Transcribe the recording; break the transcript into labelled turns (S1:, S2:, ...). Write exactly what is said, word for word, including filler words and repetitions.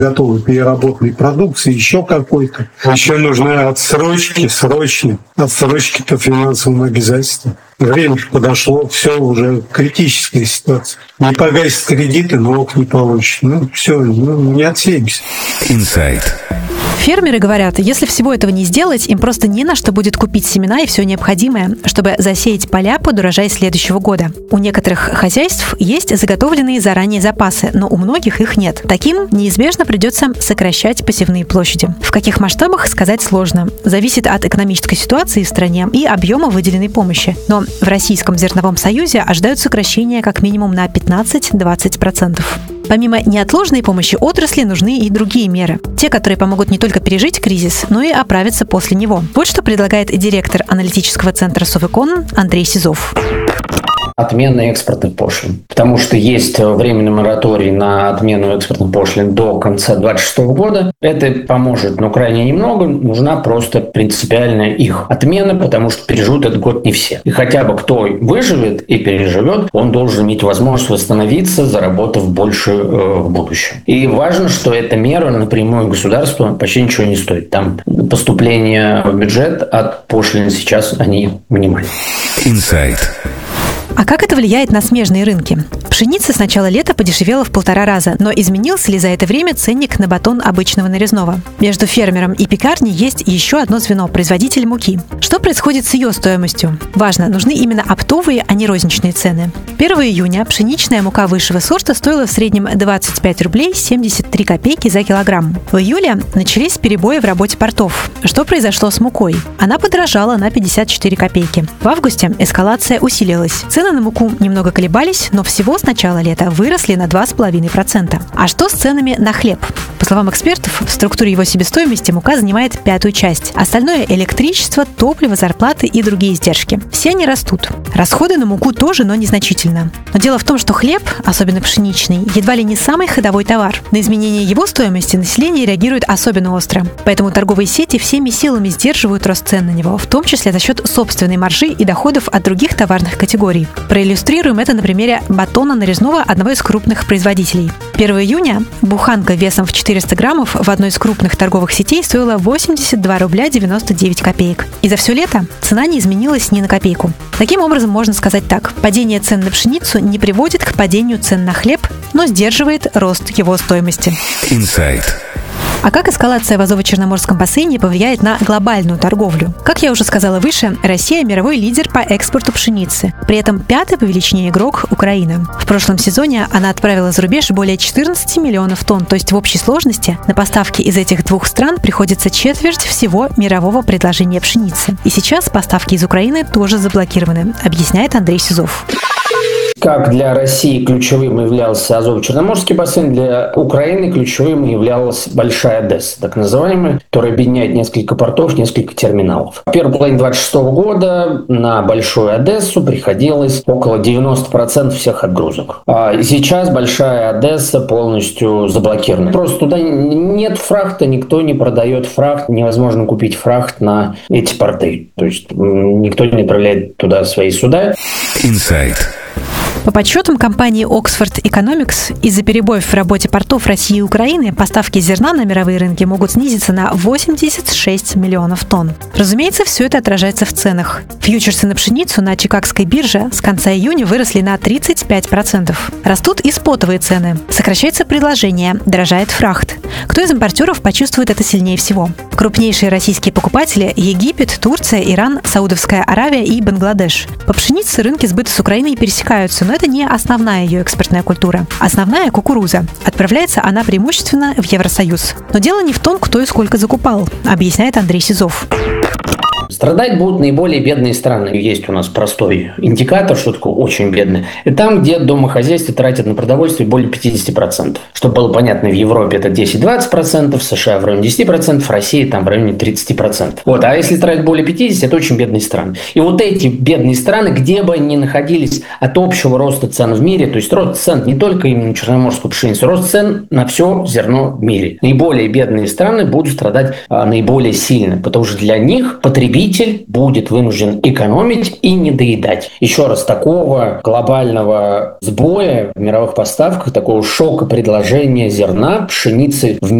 S1: готовой переработанной продукции, еще какой-то. Еще нужны отсрочки, срочные. Отсрочки по финансовым обязательствам. Время подошло, все, уже критическая ситуация. Не погасит кредиты, налог не получит. Ну, все, ну, не отсеемся.
S2: Инсайд.
S3: Фермеры говорят, если всего этого не сделать, им просто не на что будет купить семена и все необходимое, чтобы засеять поля под урожай следующего года. У некоторых хозяйств есть заготовленные заранее запасы, но у многих их нет. Таким неизбежно придется сокращать посевные площади. В каких масштабах, сказать сложно. Зависит от экономической ситуации в стране и объема выделенной помощи. Но в Российском зерновом союзе ожидают сокращения как минимум на пятнадцать-двадцать процентов. Помимо неотложной помощи отрасли нужны и другие меры. Те, которые помогут не только пережить кризис, но и оправиться после него. Вот что предлагает директор аналитического центра Совэкон Андрей Сизов.
S4: Отмена экспортных пошлин. Потому что есть временный мораторий на отмену экспортных пошлин до конца две тысячи двадцать шестого года. Это поможет, но крайне немного. Нужна просто принципиальная их отмена, потому что переживут этот год не все. И хотя бы кто выживет и переживет, он должен иметь возможность восстановиться, заработав больше э, в будущем. И важно, что эта мера напрямую государству почти ничего не стоит. Там поступления в бюджет от пошлин сейчас они минимальны.
S2: Инсайд.
S3: А как это влияет на смежные рынки? Пшеница с начала лета подешевела в полтора раза, но изменился ли за это время ценник на батон обычного нарезного? Между фермером и пекарней есть еще одно звено – производитель муки. Что происходит с ее стоимостью? Важно, нужны именно оптовые, а не розничные цены. первого июня пшеничная мука высшего сорта стоила в среднем двадцать пять рублей семьдесят три копейки за килограмм. В июле начались перебои в работе портов. Что произошло с мукой? Она подорожала на пятьдесят четыре копейки. В августе эскалация усилилась. Цены на муку немного колебались, но всего с начала лета выросли на два с половиной процента. А что с ценами на хлеб? По словам экспертов, в структуре его себестоимости мука занимает пятую часть. Остальное – электричество, топливо, зарплаты и другие издержки. Все они растут. Расходы на муку тоже, но незначительно. Но дело в том, что хлеб, особенно пшеничный, едва ли не самый ходовой товар. На изменение его стоимости население реагирует особенно остро. Поэтому торговые сети всеми силами сдерживают рост цен на него, в том числе за счет собственной маржи и доходов от других товарных категорий. Проиллюстрируем это на примере батона нарезного одного из крупных производителей. первого июня буханка весом в четыреста граммов в одной из крупных торговых сетей стоила восемьдесят два рубля девяносто девять копеек. И за все лето цена не изменилась ни на копейку. Таким образом, можно сказать так. Падение цен на пшеницу не приводит к падению цен на хлеб, но сдерживает рост его стоимости.
S2: Инсайд.
S3: А как эскалация в Азово-Черноморском бассейне повлияет на глобальную торговлю? Как я уже сказала выше, Россия – мировой лидер по экспорту пшеницы. При этом пятый по величине игрок – Украина. В прошлом сезоне она отправила за рубеж более четырнадцать миллионов тонн, то есть в общей сложности на поставки из этих двух стран приходится четверть всего мирового предложения пшеницы. И сейчас поставки из Украины тоже заблокированы, объясняет Андрей Сизов.
S4: Как для России ключевым являлся Азово-Черноморский бассейн, для Украины ключевым являлась Большая Одесса, так называемая, которая объединяет несколько портов, несколько терминалов. В первой половине две тысячи двадцать шестого года на Большую Одессу приходилось около девяносто процентов всех отгрузок. А сейчас Большая Одесса полностью заблокирована. Просто туда нет фрахта, никто не продает фрахт, невозможно купить фрахт на эти порты. То есть никто не отправляет туда свои суда.
S2: Инсайд.
S3: По подсчетам компании Oxford Economics, из-за перебоев в работе портов России и Украины поставки зерна на мировые рынки могут снизиться на восемьдесят шесть миллионов тонн. Разумеется, все это отражается в ценах. Фьючерсы на пшеницу на Чикагской бирже с конца июня выросли на тридцать пять процентов. Растут и спотовые цены. Сокращается предложение, дорожает фрахт. Кто из импортеров почувствует это сильнее всего? Крупнейшие российские покупатели – Египет, Турция, Иран, Саудовская Аравия и Бангладеш. По пшенице рынки сбыта с Украиной пересекаются, но это не основная ее экспортная культура. Основная – кукуруза. Отправляется она преимущественно в Евросоюз. Но дело не в том, кто и сколько закупал, объясняет Андрей Сизов.
S4: Страдать будут наиболее бедные страны. Есть у нас простой индикатор, что такое очень бедные. И там, где домохозяйство тратят на продовольствие более пятьдесят процентов. Чтобы было понятно, в Европе это десять-двадцать процентов, в США в районе десять процентов, в России там в районе тридцать процентов. Вот. А если тратить более пятьдесят, это очень бедные страны. И вот эти бедные страны, где бы они находились от общего роста цен в мире, то есть рост цен не только именно на черноморскую пшеницу, рост цен на все зерно в мире. Наиболее бедные страны будут страдать а, наиболее сильно, потому что для них потребители потребитель будет вынужден экономить и не доедать. Еще раз, такого глобального сбоя в мировых поставках, такого шока предложения зерна, пшеницы в